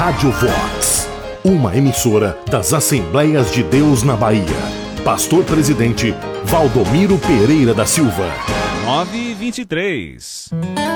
Rádio Vox, uma emissora das Assembleias de Deus na Bahia. Pastor Presidente Valdomiro Pereira da Silva. 9h23.